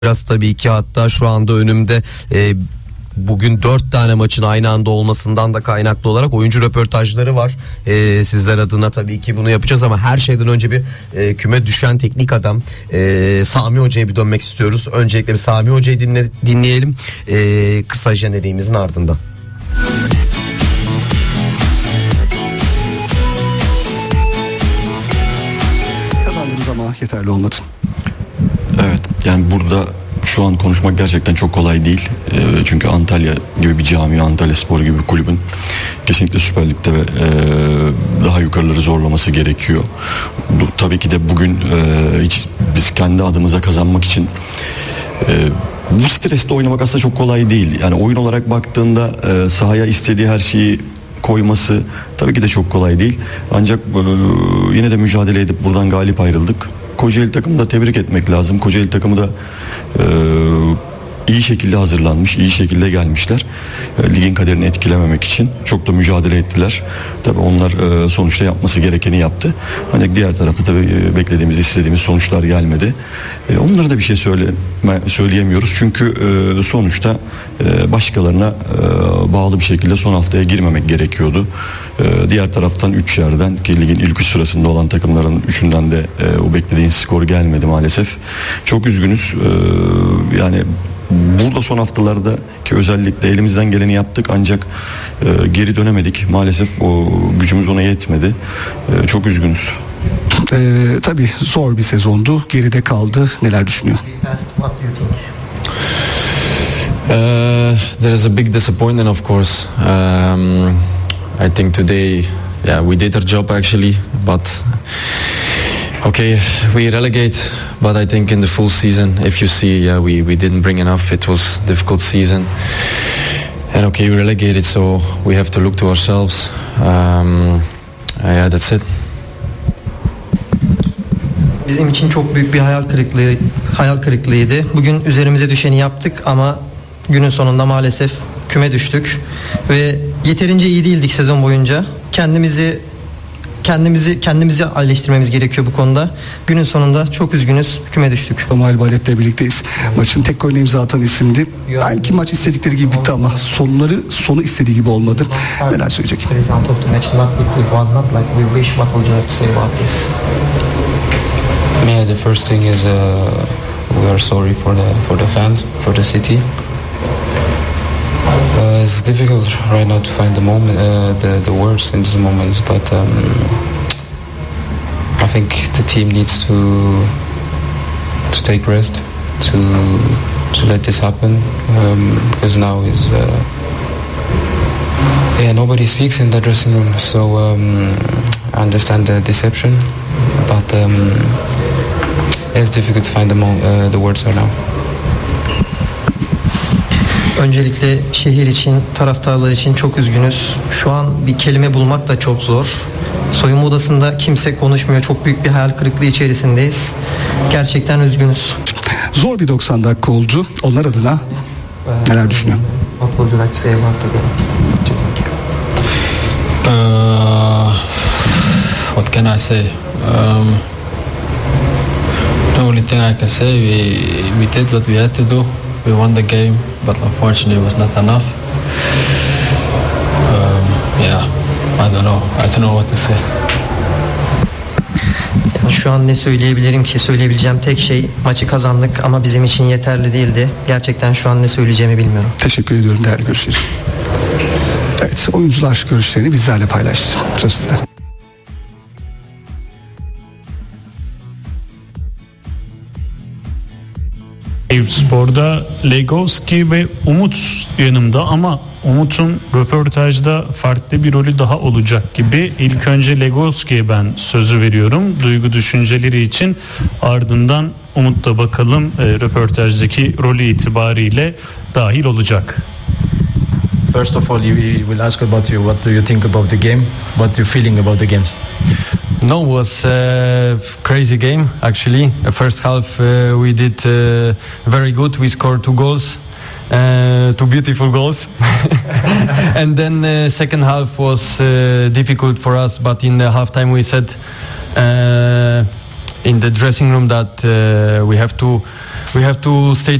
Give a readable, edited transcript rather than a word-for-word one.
Biraz tabii ki, hatta şu anda önümde bugün 4 tane maçın aynı anda olmasından da kaynaklı olarak oyuncu röportajları var. Sizler adına tabii ki bunu yapacağız ama her şeyden önce bir küme düşen teknik adam Sami Hoca'ya bir dönmek istiyoruz. Öncelikle bir Sami Hoca'yı dinleyelim kısa jeneriğimizin ardından. Kazandığımız ama yeterli olmadı. Evet, yani burada şu an konuşmak gerçekten çok kolay değil. Çünkü Antalya gibi bir cami, Antalyaspor gibi bir kulübün kesinlikle Süper Lig'de ve daha yukarıları zorlaması gerekiyor. Tabii ki de bugün hiç biz kendi adımıza kazanmak için bu stresle oynamak aslında çok kolay değil. Yani oyun olarak baktığında sahaya istediği her şeyi koyması tabii ki de çok kolay değil. Ancak yine de mücadele edip buradan galip ayrıldık. Kocaeli takımı da tebrik etmek lazım. Kocaeli takımı da iyi şekilde hazırlanmış, iyi şekilde gelmişler. Ligin kaderini etkilememek için çok da mücadele ettiler. Tabii onlar sonuçta yapması gerekeni yaptı. Ancak diğer tarafta tabii beklediğimiz, istediğimiz sonuçlar gelmedi. Onlara da bir şey söyleyemiyoruz. Çünkü sonuçta başkalarına bağlı bir şekilde son haftaya girmemek gerekiyordu. Diğer taraftan 3 yerden ki ligin ilk 3 sırasında olan takımların 3'ünden de o beklediğin skor gelmedi maalesef. Çok üzgünüz. Yani burada son haftalarda ki özellikle elimizden geleni yaptık ancak geri dönemedik. Maalesef o gücümüz ona yetmedi. Çok üzgünüz. Tabii zor bir sezondu. Geride kaldı. Neler düşünüyor? There is a big disappointment, of course. I think today, we did our job actually, but okay, we relegate. But I think in the full season, if you see, we didn't bring enough. It was a difficult season, and okay, we relegated, so we have to look to ourselves. That's it. Bizim için çok büyük bir hayal kırıklığıydı. Bugün üzerimize düşeni yaptık ama günün sonunda maalesef küme düştük ve yeterince iyi değildik sezon boyunca. Kendimizi iyileştirmemiz gerekiyor bu konuda. Günün sonunda çok üzgünüz, küme düştük. Kemal Ballet'le birlikteyiz. Maçın tek golünü imza atan isimdi. Belki maç istedikleri gibi bitti ama sonu istediği gibi olmadı. Neler söyleyecek? Yeah, the first thing is we are sorry for the fans, for the city. It's difficult right now to find the moment, the words in these moments, but I think the team needs to take rest, to let this happen, because now is nobody speaks in the dressing room, so I understand the deception, but it's difficult to find the words right now. Öncelikle şehir için, taraftarlar için çok üzgünüz. Şu an bir kelime bulmak da çok zor. Soyunma odasında kimse konuşmuyor. Çok büyük bir hayal kırıklığı içerisindeyiz. Gerçekten üzgünüz. Zor bir 90 dakika oldu. Onlar adına neler düşünüyor? What can I say? The only thing I can say, we did what we had to do. We won the game, but unfortunately it was not enough. I don't know what to say. Yani şu an ne söyleyebilirim ki? Söyleyebileceğim tek şey, maçı kazandık ama bizim için yeterli değildi. Gerçekten şu an ne söyleyeceğimi bilmiyorum. Teşekkür ediyorum değerli görüşler. Evet, oyuncular görüşlerini bizlerle paylaştı. Söz sizde. Eyüpspor'da Legowski ve Umut yanımda ama Umut'un röportajda farklı bir rolü daha olacak gibi. İlk önce Legowski'ye ben sözü veriyorum duygu düşünceleri için, ardından Umut'la bakalım röportajdaki rolü itibariyle dahil olacak. First of all, we will ask about you. What do you think about the game? What you feeling about the games? No, it was a crazy game actually. The first half we did very good. We scored 2 goals, 2 beautiful goals. And then second half was difficult for us. But in the halftime we said in the dressing room that we have to we have to stay